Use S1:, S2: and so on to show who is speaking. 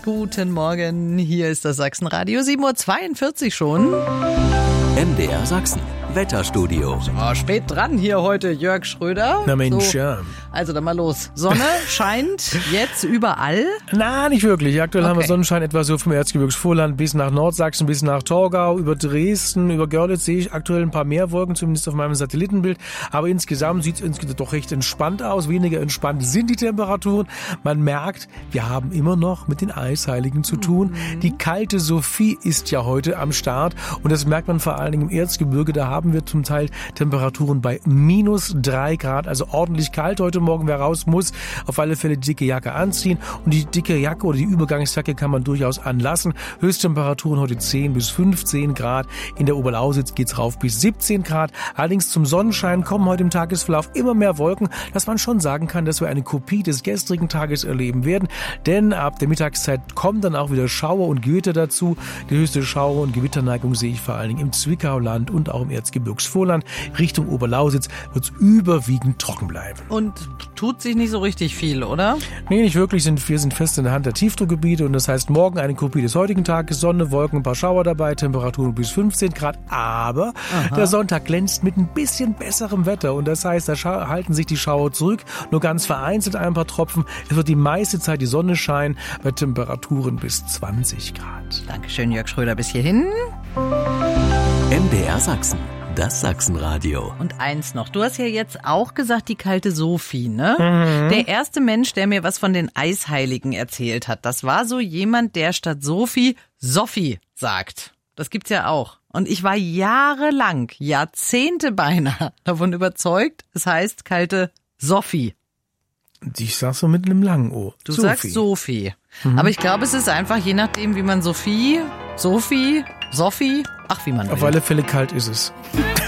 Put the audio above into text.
S1: guten Morgen. Hier ist das Sachsenradio, 7:42 Uhr schon.
S2: MDR Sachsen, Wetterstudio.
S1: So, spät dran hier heute, Jörg Schröder.
S3: Na Mensch,
S1: so,
S3: ja.
S1: Also dann mal los. Sonne scheint jetzt überall?
S3: Na, nicht wirklich. Aktuell haben wir Sonnenschein etwa so vom Erzgebirgsvorland bis nach Nordsachsen, bis nach Torgau, über Dresden, über Görlitz sehe ich aktuell ein paar mehr Wolken, zumindest auf meinem Satellitenbild. Aber insgesamt sieht es doch recht entspannt aus. Weniger entspannt sind die Temperaturen. Man merkt, wir haben immer noch mit den Eisheiligen zu tun. Die kalte Sophie ist ja heute am Start und das merkt man vor allen Dingen im Erzgebirge. Da haben wir zum Teil Temperaturen bei -3 Grad, also ordentlich kalt heute Morgen. Wer raus muss, auf alle Fälle die dicke Jacke anziehen. Und die dicke Jacke oder die Übergangsjacke kann man durchaus anlassen. Höchsttemperaturen heute 10 bis 15 Grad. In der Oberlausitz geht's rauf bis 17 Grad. Allerdings zum Sonnenschein kommen heute im Tagesverlauf immer mehr Wolken, dass man schon sagen kann, dass wir eine Kopie des gestrigen Tages erleben werden. Denn ab der Mittagszeit kommen dann auch wieder Schauer und Gewitter dazu. Die höchste Schauer- und Gewitterneigung sehe ich vor allen Dingen im Zwickauland und auch im Erzgebirgsvorland. Richtung Oberlausitz wird es überwiegend trocken bleiben.
S1: Und tut sich nicht so richtig viel, oder?
S3: Nee, nicht wirklich. Wir sind fest in der Hand der Tiefdruckgebiete und das heißt morgen eine Kopie des heutigen Tages. Sonne, Wolken, ein paar Schauer dabei, Temperaturen bis 15 Grad. Aber der Sonntag glänzt mit ein bisschen besserem Wetter und das heißt, da halten sich die Schauer zurück. Nur ganz vereinzelt ein paar Tropfen. Es wird die meiste Zeit die Sonne scheinen bei Temperaturen bis 20 Grad.
S1: Dankeschön, Jörg Schröder, bis hierhin.
S2: MDR Sachsen, das Sachsenradio.
S1: Und eins noch, du hast ja jetzt auch gesagt, die kalte Sophie, ne? Der erste Mensch, der mir was von den Eisheiligen erzählt hat, das war so jemand, der statt Sophie sagt. Das gibt's ja auch. Und ich war jahrelang, Jahrzehnte beinahe davon überzeugt, es heißt kalte Sophie.
S3: Ich sag so mit einem langen O.
S1: Du sagst Sophie. Aber ich glaube, es ist einfach je nachdem, wie man Sophie, ach, wie man will.
S3: Auf alle Fälle kalt ist es.